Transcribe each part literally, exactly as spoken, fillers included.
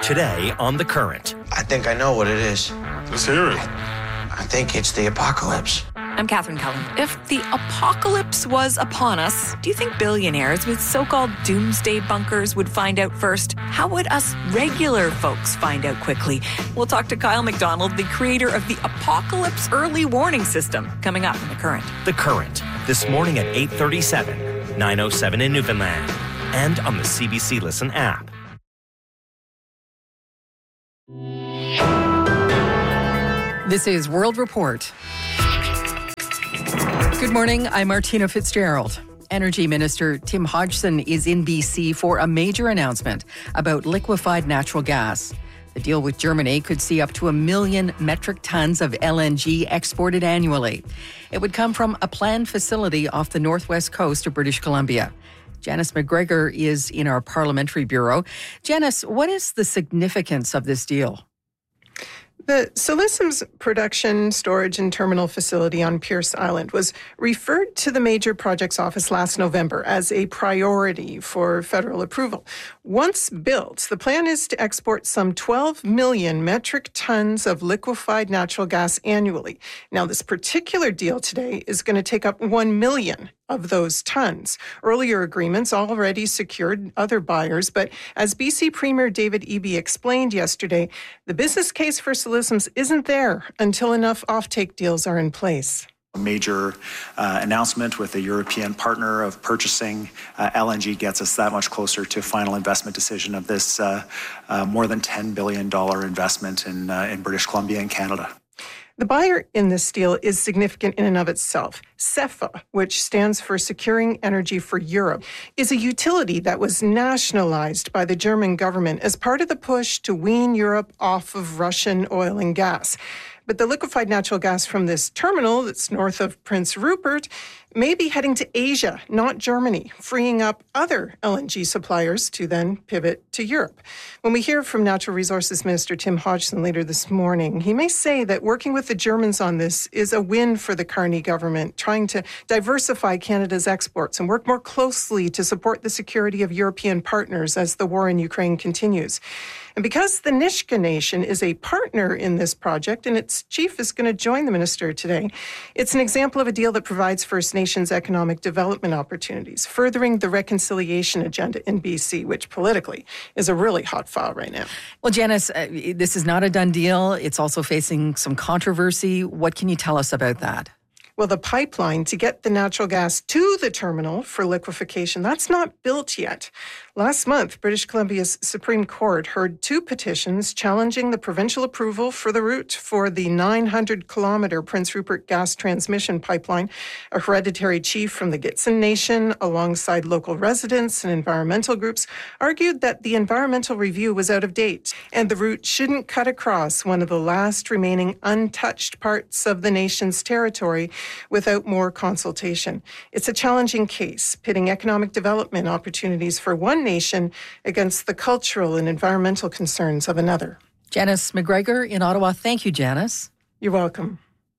Today on The Current. I think I know what it is. Let's hear it. I think it's the apocalypse. I'm Catherine Cullen. If the apocalypse was upon us, do you think billionaires with so-called doomsday bunkers would find out first? How would us regular folks find out quickly? We'll talk to Kyle McDonald, the creator of the Apocalypse Early Warning System, coming up in The Current. The Current, this morning at eight thirty-seven, nine oh seven in Newfoundland, and on the C B C Listen app. This is World Report. Good morning, I'm Martina Fitzgerald. Energy Minister Tim Hodgson is in B C for a major announcement about liquefied natural gas. The deal with Germany could see up to a million metric tons of L N G exported annually. It would come from a planned facility off the northwest coast of British Columbia. Janice McGregor is in our Parliamentary Bureau. Janice, what is the significance of this deal? The Silicim's production, storage, and terminal facility on Pierce Island was referred to the Major Projects Office last November as a priority for federal approval. Once built, the plan is to export some twelve million metric tons of liquefied natural gas annually. Now, this particular deal today is going to take up one million of those tons. Earlier agreements already secured other buyers, but as B C Premier David Eby explained yesterday, the business case for Silicim's isn't there until enough offtake deals are in place. A major uh, announcement with a European partner of purchasing uh, L N G gets us that much closer to final investment decision of this uh, uh, more than ten billion dollars investment in, uh, in British Columbia and Canada. The buyer in this deal is significant in and of itself. SEFA, which stands for Securing Energy for Europe, is a utility that was nationalized by the German government as part of the push to wean Europe off of Russian oil and gas. But the liquefied natural gas from this terminal that's north of Prince Rupert may be heading to Asia, not Germany, freeing up other L N G suppliers to then pivot to Europe. When we hear from Natural Resources Minister Tim Hodgson later this morning, he may say that working with the Germans on this is a win for the Carney government, trying to diversify Canada's exports and work more closely to support the security of European partners as the war in Ukraine continues. And because the Nisga'a Nation is a partner in this project and its chief is going to join the minister today, it's an example of a deal that provides First Nations economic development opportunities, furthering the reconciliation agenda in B C, which politically is a really hot file right now. Well, Janice, uh, this is not a done deal. It's also facing some controversy. What can you tell us about that? Well, the pipeline to get the natural gas to the terminal for liquefaction, that's not built yet. Last month, British Columbia's Supreme Court heard two petitions challenging the provincial approval for the route for the nine hundred kilometre Prince Rupert gas transmission pipeline. A hereditary chief from the Gitxsan Nation, alongside local residents and environmental groups, argued that the environmental review was out of date and the route shouldn't cut across one of the last remaining untouched parts of the nation's territory without more consultation. It's a challenging case, pitting economic development opportunities for one nation against the cultural and environmental concerns of another. Janice McGregor in Ottawa. Thank you, Janice. You're welcome.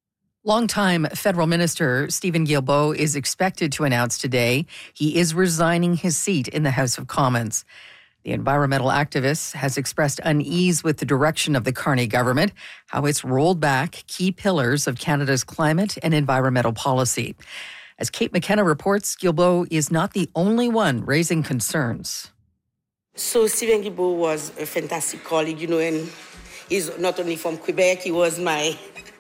Longtime federal minister Steven Guilbeault is expected to announce today he is resigning his seat in the House of Commons. The environmental activist has expressed unease with the direction of the Carney government, how it's rolled back key pillars of Canada's climate and environmental policy. As Kate McKenna reports, Guilbeault is not the only one raising concerns. So Steven Guilbeault was a fantastic colleague, you know, and he's not only from Quebec, he was my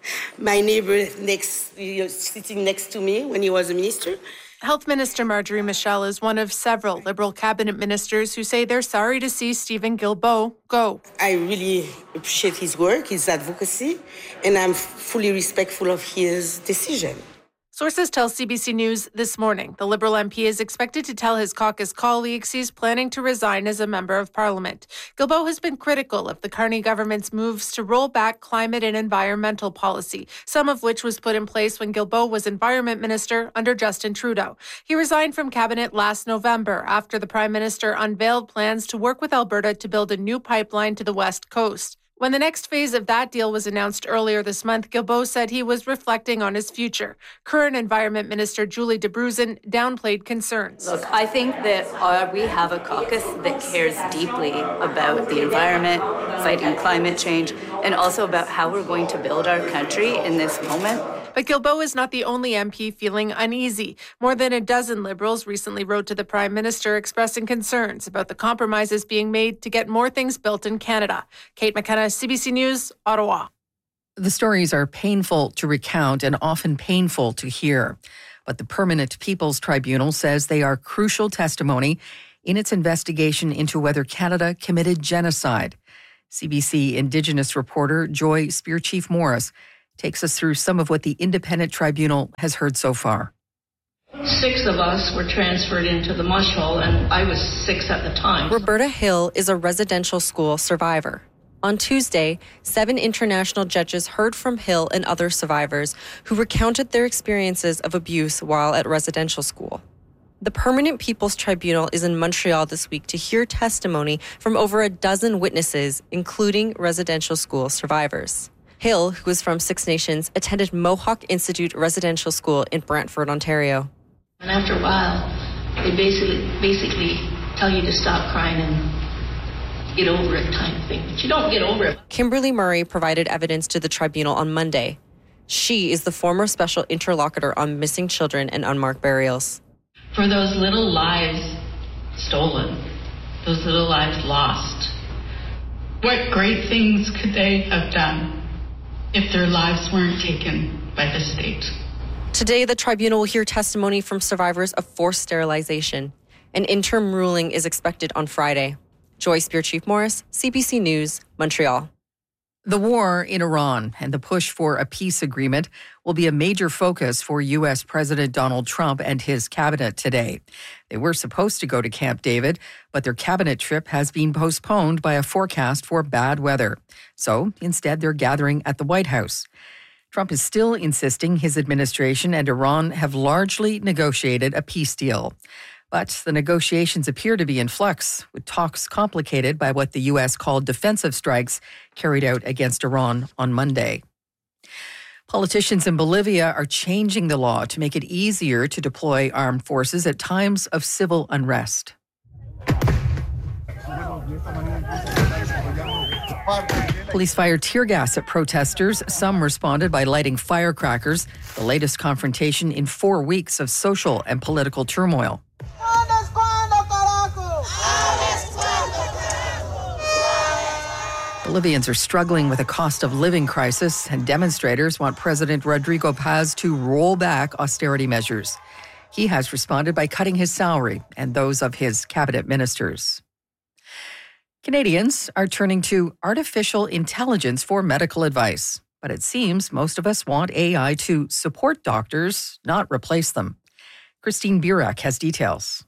my neighbor next, you know, sitting next to me when he was a minister. Health Minister Marjorie Michel is one of several Liberal cabinet ministers who say they're sorry to see Steven Guilbeault go. I really appreciate his work, his advocacy, and I'm fully respectful of his decision. Sources tell C B C News this morning the Liberal M P is expected to tell his caucus colleagues he's planning to resign as a member of Parliament. Guilbeault has been critical of the Carney government's moves to roll back climate and environmental policy, some of which was put in place when Guilbeault was Environment Minister under Justin Trudeau. He resigned from cabinet last November after the Prime Minister unveiled plans to work with Alberta to build a new pipeline to the West Coast. When the next phase of that deal was announced earlier this month, Guilbeault said he was reflecting on his future. Current Environment Minister Julie DeBruzen downplayed concerns. Look, I think that uh, we have a caucus that cares deeply about the environment, fighting climate change, and also about how we're going to build our country in this moment. But Guilbeault is not the only M P feeling uneasy. More than a dozen Liberals recently wrote to the Prime Minister expressing concerns about the compromises being made to get more things built in Canada. Kate McKenna, C B C News, Ottawa. The stories are painful to recount and often painful to hear. But the Permanent People's Tribunal says they are crucial testimony in its investigation into whether Canada committed genocide. C B C Indigenous reporter Joy Spearchief-Morris takes us through some of what the Independent Tribunal has heard so far. Six of us were transferred into the mush hole, and I was six at the time. Roberta Hill is a residential school survivor. On Tuesday, seven international judges heard from Hill and other survivors who recounted their experiences of abuse while at residential school. The Permanent People's Tribunal is in Montreal this week to hear testimony from over a dozen witnesses, including residential school survivors. Hill, who is from Six Nations, attended Mohawk Institute Residential School in Brantford, Ontario. And after a while, they basically basically tell you to stop crying and get over it kind of thing. But you don't get over it. Kimberly Murray provided evidence to the tribunal on Monday. She is the former special interlocutor on missing children and unmarked burials. For those little lives stolen, those little lives lost, what great things could they have done if their lives weren't taken by the state? Today, the tribunal will hear testimony from survivors of forced sterilization. An interim ruling is expected on Friday. Joy Spearchief-Morris, C B C News, Montreal. The war in Iran and the push for a peace agreement will be a major focus for U S President Donald Trump and his cabinet today. They were supposed to go to Camp David, but their cabinet trip has been postponed by a forecast for bad weather. So instead, they're gathering at the White House. Trump is still insisting his administration and Iran have largely negotiated a peace deal. But the negotiations appear to be in flux, with talks complicated by what the U S called defensive strikes carried out against Iran on Monday. Politicians in Bolivia are changing the law to make it easier to deploy armed forces at times of civil unrest. Police fired tear gas at protesters. Some responded by lighting firecrackers, the latest confrontation in four weeks of social and political turmoil. Bolivians are struggling with a cost of living crisis, and demonstrators want President Rodrigo Paz to roll back austerity measures. He has responded by cutting his salary and those of his cabinet ministers. Canadians are turning to artificial intelligence for medical advice, but it seems most of us want A I to support doctors, not replace them. Christine Burak has details.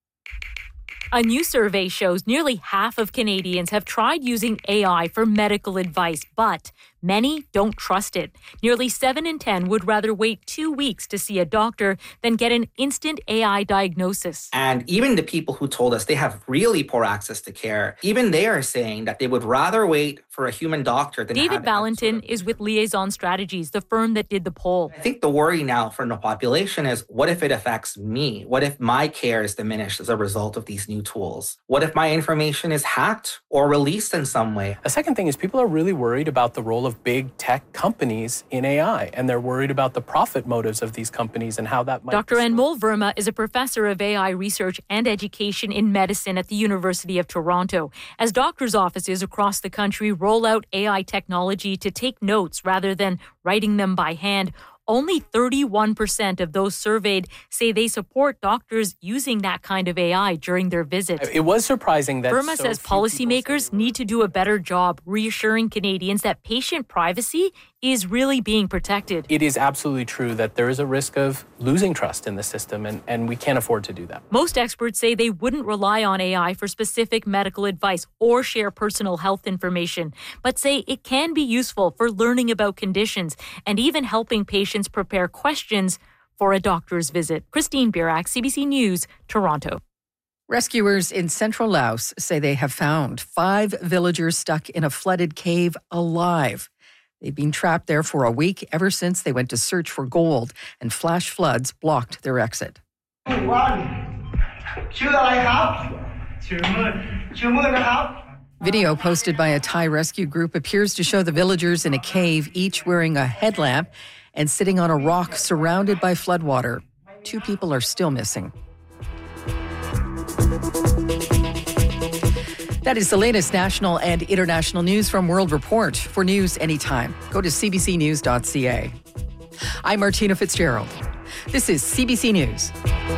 A new survey shows nearly half of Canadians have tried using A I for medical advice, but many don't trust it. Nearly seven in ten would rather wait two weeks to see a doctor than get an instant A I diagnosis. And even the people who told us they have really poor access to care, even they are saying that they would rather wait for a human doctor than David have Valentin sort of... is with Liaison Strategies, the firm that did the poll. I think the worry now from the population is, what if it affects me? What if my care is diminished as a result of these new tools? What if my information is hacked or released in some way? The second thing is people are really worried about the role of big tech companies in A I, and they're worried about the profit motives of these companies and how that might... Doctor Anmol Verma is a professor of A I research and education in medicine at the University of Toronto. As doctors' offices across the country roll out A I technology to take notes rather than writing them by hand, only thirty-one percent of those surveyed say they support doctors using that kind of A I during their visit. It was surprising that Verma so says policymakers need to do a better job reassuring Canadians that patient privacy is really being protected. It is absolutely true that there is a risk of losing trust in the system, and, and we can't afford to do that. Most experts say they wouldn't rely on A I for specific medical advice or share personal health information, but say it can be useful for learning about conditions and even helping patients prepare questions for a doctor's visit. Christine Burak, C B C News, Toronto. Rescuers in central Laos say they have found five villagers stuck in a flooded cave alive. They've been trapped there for a week ever since they went to search for gold, and flash floods blocked their exit. Video posted by a Thai rescue group appears to show the villagers in a cave, each wearing a headlamp and sitting on a rock surrounded by floodwater. Two people are still missing. That is the latest national and international news from World Report. For news anytime, go to c b c news dot c a. I'm Martina Fitzgerald. This is C B C News.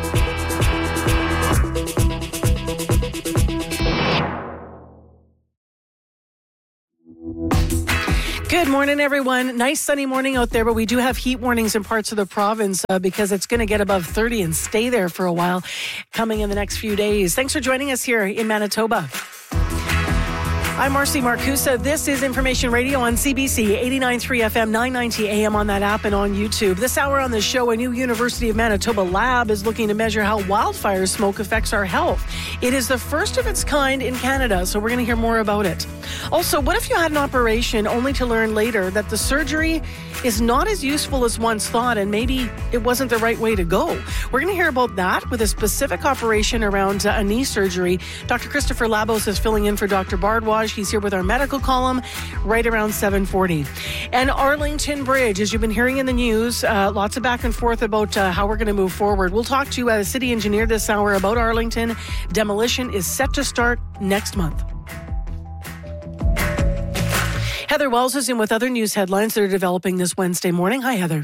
Good morning, everyone. Nice sunny morning out there, but we do have heat warnings in parts of the province uh, because it's going to get above thirty and stay there for a while coming in the next few days. Thanks for joining us here in Manitoba. I'm Marcy Marcusa. This is Information Radio on C B C, eighty-nine point three F M, nine ninety A M on that app and on YouTube. This hour on the show, a new University of Manitoba lab is looking to measure how wildfire smoke affects our health. It is the first of its kind in Canada, so we're going to hear more about it. Also, what if you had an operation only to learn later that the surgery is not as useful as once thought and maybe it wasn't the right way to go? We're going to hear about that with a specific operation around uh, a knee surgery. Doctor Christopher Labos is filling in for Doctor Bardwaj. He's here with our medical column right around seven forty. And Arlington Bridge, as you've been hearing in the news, uh, lots of back and forth about uh, how we're going to move forward. We'll talk to a city engineer this hour about Arlington. Demolition is set to start next month. Heather Wells is in with other news headlines that are developing this Wednesday morning. Hi, Heather.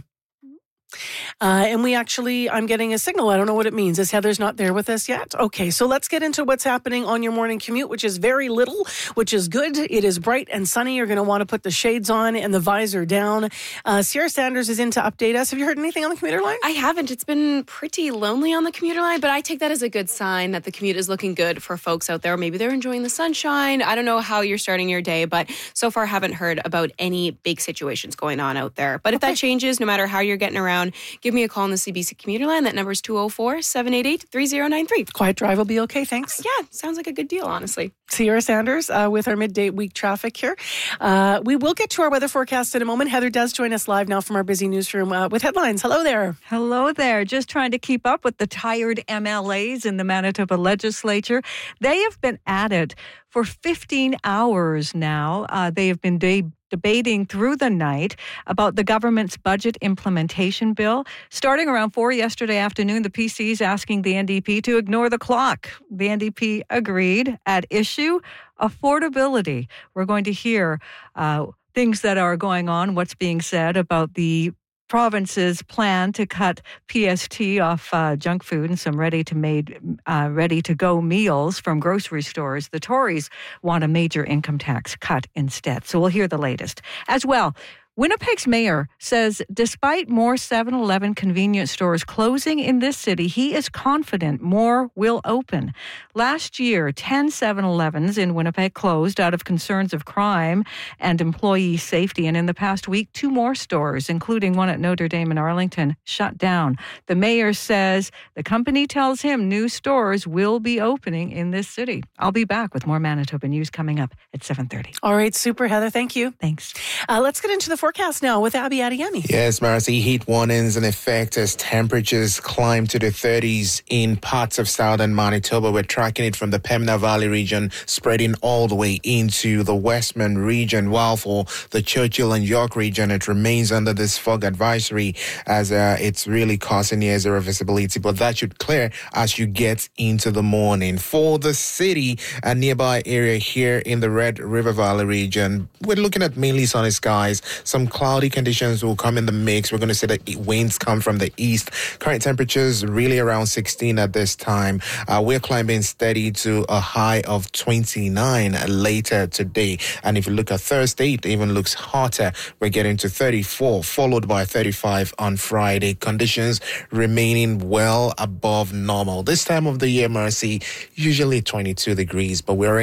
Uh, and we actually, I'm getting a signal. I don't know what it means. Is Heather's not there with us yet? Okay, so let's get into what's happening on your morning commute, which is very little, which is good. It is bright and sunny. You're going to want to put the shades on and the visor down. Uh, Sierra Sanders is in to update us. Have you heard anything on the commuter line? I haven't. It's been pretty lonely on the commuter line, but I take that as a good sign that the commute is looking good for folks out there. Maybe they're enjoying the sunshine. I don't know how you're starting your day, but so far haven't heard about any big situations going on out there. But if okay. that changes, no matter how you're getting around, give me a call on the C B C commuter line. That number is two oh four, seven eight eight, three oh nine three. Quiet drive will be okay, thanks. Yeah, sounds like a good deal, honestly. Sierra Sanders uh, with our midday week traffic here. Uh, we will get to our weather forecast in a moment. Heather does join us live now from our busy newsroom uh, with headlines. Hello there. Hello there. Just trying to keep up with the tired M L As in the Manitoba legislature. They have been at it for fifteen hours now. Uh, they have been de- debating through the night about the government's budget implementation bill. Starting around four yesterday afternoon, the P C is asking the N D P to ignore the clock. The N D P agreed. At issue, affordability. We're going to hear uh, things that are going on, what's being said about the province's plan to cut P S T off uh, junk food and some ready-to-made, uh, ready-to-go meals from grocery stores. The Tories want a major income tax cut instead. So we'll hear the latest. As well, Winnipeg's mayor says despite more seven eleven convenience stores closing in this city, he is confident more will open. Last year, ten seven elevens in Winnipeg closed out of concerns of crime and employee safety. And in the past week, two more stores, including one at Notre Dame in Arlington, shut down. The mayor says the company tells him new stores will be opening in this city. I'll be back with more Manitoba news coming up at seven thirty. All right, super, Heather. Thank you. Thanks. Uh, let's get into the forecast now with Abby Adeyemi. Yes, Marcy, heat warnings in effect as temperatures climb to the thirties in parts of southern Manitoba. We're tracking it from the Pembina Valley region, spreading all the way into the Westman region, while for the Churchill and York region, it remains under this fog advisory as uh, it's really causing near zero visibility, but that should clear as you get into the morning. For the city and nearby area here in the Red River Valley region, we're looking at mainly sunny skies. Some cloudy conditions will come in the mix. We're going to see that winds come from the east. Current temperatures really around sixteen at this time. Uh, we're climbing steady to a high of twenty-nine later today. And if you look at Thursday, it even looks hotter. We're getting to thirty-four, followed by thirty-five on Friday. Conditions remaining well above normal. This time of the year, Mercy, usually twenty-two degrees, but we're already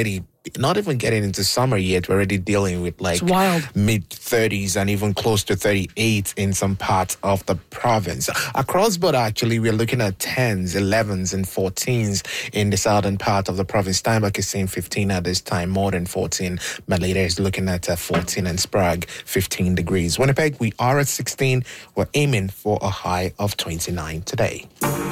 not even getting into summer yet. We're already dealing with like mid thirties and even close to thirty-eight in some parts of the province. Across border, actually, we're looking at tens, elevens, and fourteens in the southern part of the province. Steinbach is saying fifteen at this time, more than fourteen. Maleta is looking at uh, fourteen, and Sprague fifteen degrees. Winnipeg, we are at sixteen. We're aiming for a high of twenty-nine today.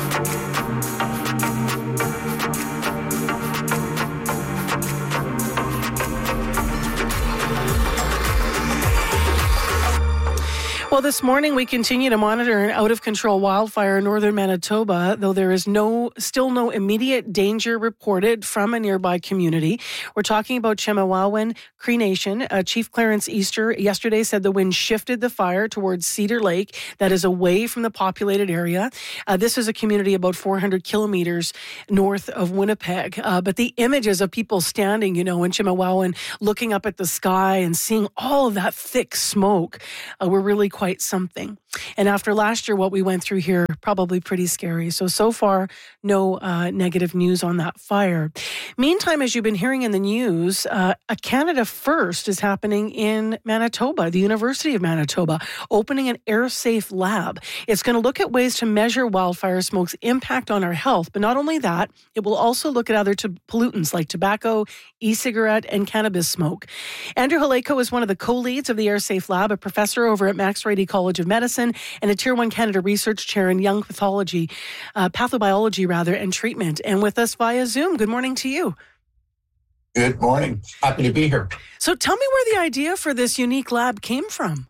Well, this morning we continue to monitor an out-of-control wildfire in northern Manitoba, though there is no, still no immediate danger reported from a nearby community. We're talking about Chemawawin Cree Nation. Uh, Chief Clarence Easter yesterday said the wind shifted the fire towards Cedar Lake, that is away from the populated area. Uh, this is a community about four hundred kilometers north of Winnipeg. Uh, but the images of people standing, you know, in Chemawawin, looking up at the sky and seeing all of that thick smoke uh, were really quite quite something. And after last year, what we went through here, probably pretty scary. So, so far, no uh, negative news on that fire. Meantime, as you've been hearing in the news, uh, a Canada First is happening in Manitoba, the University of Manitoba, opening an air-safe lab. It's going to look at ways to measure wildfire smoke's impact on our health. But not only that, it will also look at other t- pollutants like tobacco, e-cigarette, and cannabis smoke. Andrew Haleko is one of the co-leads of the air-safe lab, a professor over at Max Rady College of Medicine, and a Tier one Canada Research Chair in Young Pathology, uh, Pathobiology rather, and Treatment. And with us via Zoom. Good morning to you. Good morning. Happy to be here. So tell me where the idea for this unique lab came from.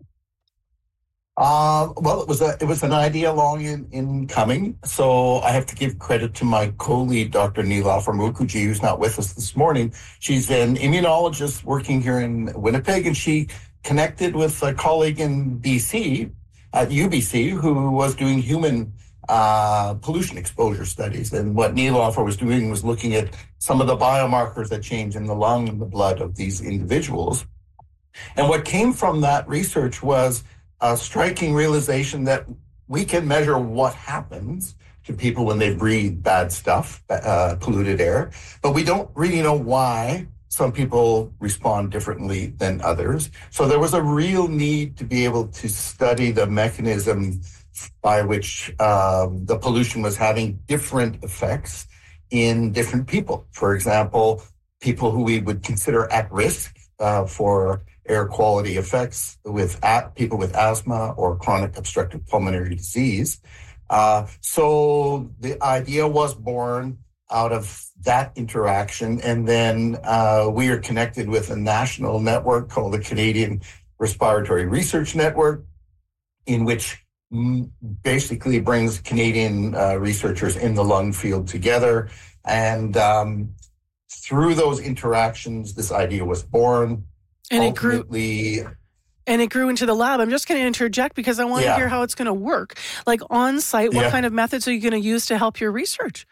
Uh, well, it was a it was an idea long in, in coming. So I have to give credit to my co-lead, Doctor Nilofer Mukherjee, who's not with us this morning. She's an immunologist working here in Winnipeg, and she connected with a colleague in B C, at U B C, who was doing human uh, pollution exposure studies. And what Nilofer was doing was looking at some of the biomarkers that change in the lung and the blood of these individuals. And what came from that research was a striking realization that we can measure what happens to people when they breathe bad stuff, uh, polluted air, but we don't really know why some people respond differently than others. So there was a real need to be able to study the mechanism by which um, the pollution was having different effects in different people. For example, people who we would consider at risk uh, for air quality effects with at, people with asthma or chronic obstructive pulmonary disease. Uh, so the idea was born out of that interaction. And then uh, we are connected with a national network called the Canadian Respiratory Research Network, in which m- basically brings Canadian uh, researchers in the lung field together. And um, through those interactions, this idea was born. And Ultimately, it grew. And it grew into the lab. I'm just going to interject because I want yeah. to hear how it's going to work. Like on site, what yeah. kind of methods are you going to use to help your research?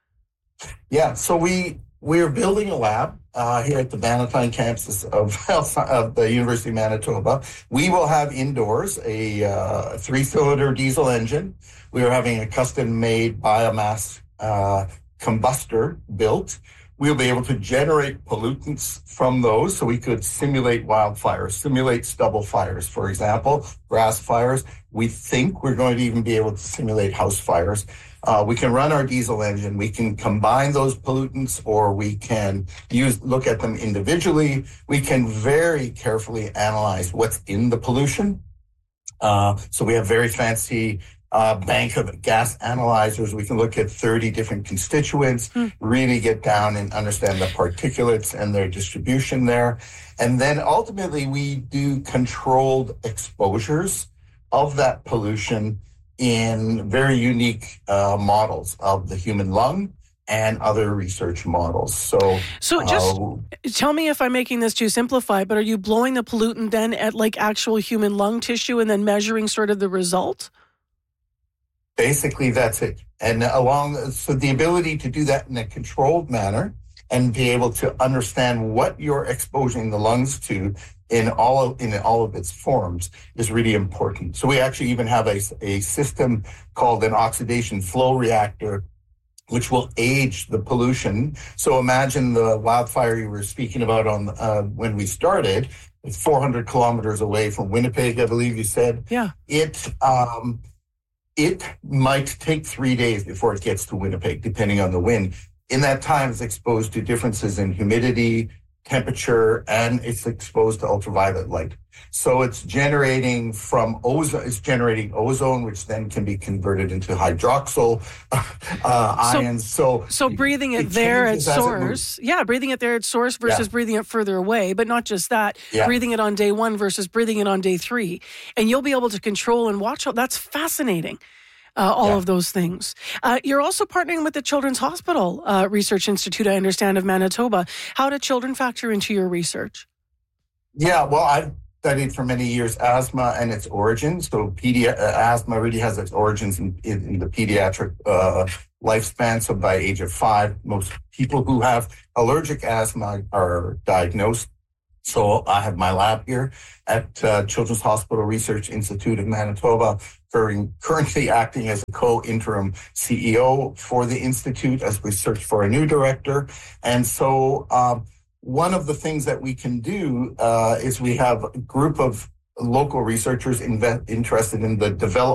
Yeah, so we we're building a lab uh, here at the Bannatyne campus of, of the University of Manitoba. We will have indoors a uh, three-cylinder diesel engine. We are having a custom-made biomass uh, combustor built. We'll be able to generate pollutants from those, so we could simulate wildfires, simulate stubble fires, for example, grass fires. We think we're going to even be able to simulate house fires. Uh, we can run our diesel engine. We can combine those pollutants, or we can use look at them individually. We can very carefully analyze what's in the pollution. Uh, so we have very fancy uh, bank of gas analyzers. We can look at thirty different constituents, mm. really get down and understand the particulates and their distribution there. And then ultimately we do controlled exposures of that pollution in very unique uh, models of the human lung and other research models. So, so just uh, tell me if I'm making this too simplified, but are you blowing the pollutant then at like actual human lung tissue and then measuring sort of the result? Basically, that's it. And along, so the ability to do that in a controlled manner and be able to understand what you're exposing the lungs to in all of, in all of its forms is really important. So we actually even have a, a system called an oxidation flow reactor which will age the pollution. So imagine the wildfire you were speaking about on uh, when we started. It's four hundred kilometers away from Winnipeg, I believe you said. Yeah. It um, it might take three days before it gets to Winnipeg, depending on the wind. In that time, it's exposed to differences in humidity, temperature, and it's exposed to ultraviolet light. So it's generating from ozone, it's generating ozone, which then can be converted into hydroxyl uh, So- ions. So, So breathing it, it there at changes as it source, moves. yeah, breathing it there at source versus Yeah. breathing it further away, but not just that, Yeah. breathing it on day one versus breathing it on day three. And you'll be able to control and watch. all- That's fascinating. Uh, all Yeah. of those things. Uh, you're also partnering with the Children's Hospital uh, Research Institute, I understand, of Manitoba. How do children factor into your research? Yeah, well, I've studied for many years asthma and its origins. So pedi- uh, asthma really has its origins in, in, in the pediatric uh, lifespan. So by age of five, most people who have allergic asthma are diagnosed. So I have my lab here at uh, Children's Hospital Research Institute of Manitoba, currently acting as a co-interim C E O for the Institute as we search for a new director. And so um, one of the things that we can do uh, is we have a group of local researchers inve- interested in the development